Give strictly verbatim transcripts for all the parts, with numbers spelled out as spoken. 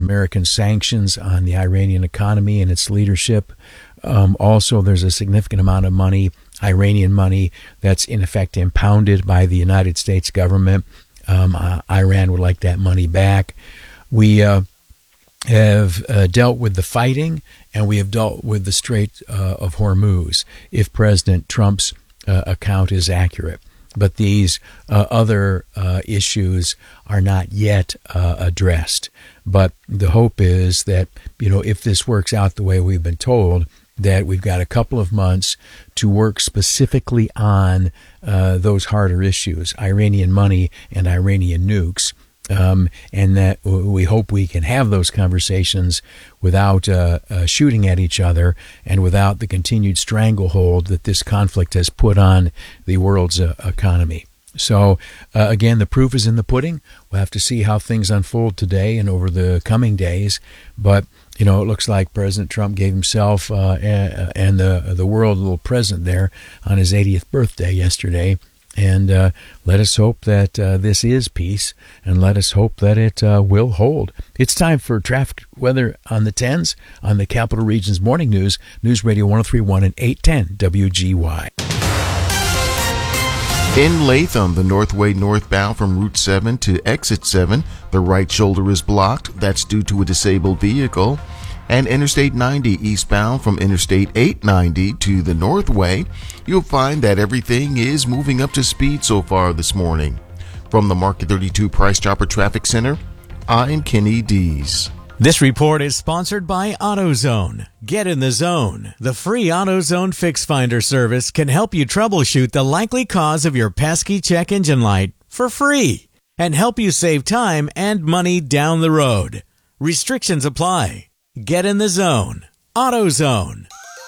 American sanctions on the Iranian economy and its leadership. Um, also, there's a significant amount of money, Iranian money, that's in effect impounded by the United States government. Um, uh, Iran would like that money back. We uh, have uh, dealt with the fighting, and we have dealt with the Strait uh, of Hormuz, if President Trump's uh, account is accurate. But these uh, other uh, issues are not yet uh, addressed. But the hope is that, you know, if this works out the way we've been told, that we've got a couple of months to work specifically on uh, those harder issues, Iranian money and Iranian nukes, um, and that we hope we can have those conversations without uh, uh, shooting at each other and without the continued stranglehold that this conflict has put on the world's uh, economy. So, uh, again, the proof is in the pudding. We'll have to see how things unfold today and over the coming days. But, you know, it looks like President Trump gave himself uh, and the the world a little present there on his eightieth birthday yesterday. And uh, let us hope that uh, this is peace, and let us hope that it uh, will hold. It's time for traffic weather on the tens on the Capital Region's Morning News, News Radio one oh three point one and eight ten W G Y. In Latham, the Northway northbound from Route seven to Exit seven, the right shoulder is blocked. That's due to a disabled vehicle. And Interstate ninety eastbound from Interstate eight ninety to the Northway, you'll find that everything is moving up to speed so far this morning. From the Market thirty-two Price Chopper Traffic Center, I'm Kenny Dees. This report is sponsored by AutoZone. Get in the zone. The free AutoZone Fix Finder service can help you troubleshoot the likely cause of your pesky check engine light for free and help you save time and money down the road. Restrictions apply. Get in the zone. AutoZone.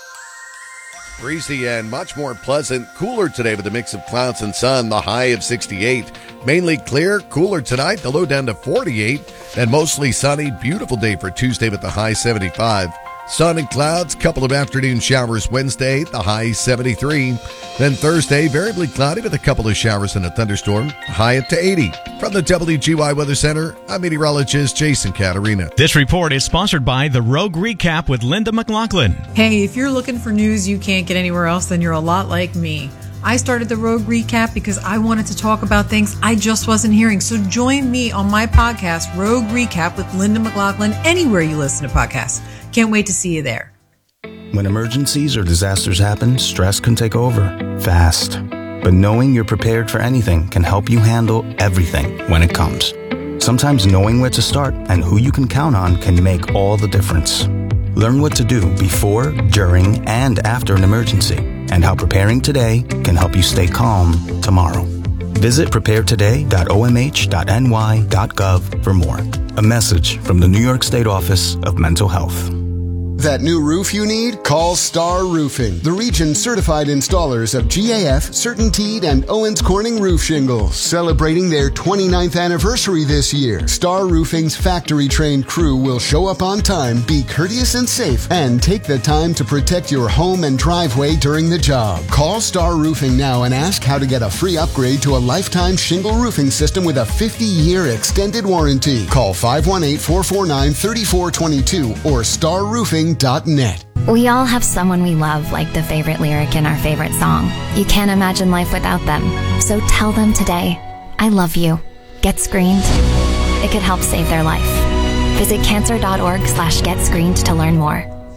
Breezy and much more pleasant, cooler today with a mix of clouds and sun, the high of sixty-eight. Mainly clear, cooler tonight, the low down to forty-eight. And mostly sunny, beautiful day for Tuesday with the high seventy-five. Sun and clouds, couple of afternoon showers Wednesday, the high seventy-three. Then Thursday, variably cloudy with a couple of showers and a thunderstorm, high up to eighty. From the W G Y Weather Center, I'm meteorologist Jason Caterina. This report is sponsored by The Rogue Recap with Linda McLaughlin. Hey, if you're looking for news you can't get anywhere else, then you're a lot like me. I started the Rogue Recap because I wanted to talk about things I just wasn't hearing. So join me on my podcast, Rogue Recap with Linda McLaughlin, anywhere you listen to podcasts. Can't wait to see you there. When emergencies or disasters happen, stress can take over fast. But knowing you're prepared for anything can help you handle everything when it comes. Sometimes knowing where to start and who you can count on can make all the difference. Learn what to do before, during, and after an emergency, and how preparing today can help you stay calm tomorrow. Visit prepare today dot o m h dot n y dot gov for more. A message from the New York State Office of Mental Health. That new roof you need? Call Star Roofing, the region certified installers of G A F, CertainTeed, and Owens Corning roof shingles, celebrating their twenty-ninth anniversary this year. Star Roofing's factory-trained crew will show up on time, be courteous and safe, and take the time to protect your home and driveway during the job. Call Star Roofing now and ask how to get a free upgrade to a lifetime shingle roofing system with a fifty-year extended warranty. Call five one eight, four four nine, three four two two or star roofing dot net. We all have someone we love, like the favorite lyric in our favorite song. You can't imagine life without them. So tell them today, I love you. Get screened. It could help save their life. Visit cancer.org slash get screened to learn more.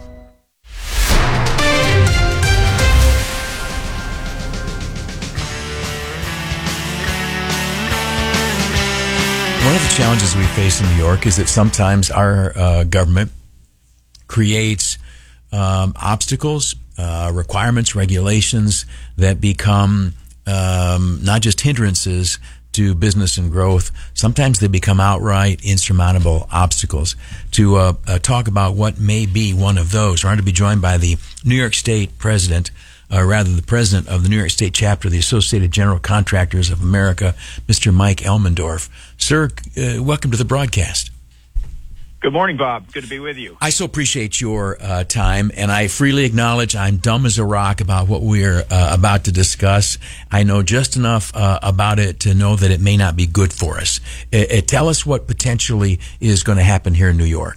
One of the challenges we face in New York is that sometimes our uh, government creates um, obstacles, uh, requirements, regulations that become um, not just hindrances to business and growth. Sometimes they become outright insurmountable obstacles. To uh, uh, talk about what may be one of those, we're going to be joined by the New York State President, uh, rather the President of the New York State Chapter of the Associated General Contractors of America, Mister Mike Elmendorf. Sir, uh, welcome to the broadcast. Good morning, Bob. Good to be with you. I so appreciate your uh, time, and I freely acknowledge I'm dumb as a rock about what we're uh, about to discuss. I know just enough uh, about it to know that it may not be good for us. Uh, uh, tell us what potentially is going to happen here in New York.